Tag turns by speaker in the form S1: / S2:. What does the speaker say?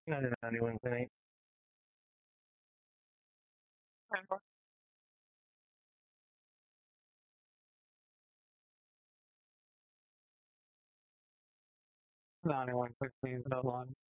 S1: Not an anyone tonight. 91 16 so long.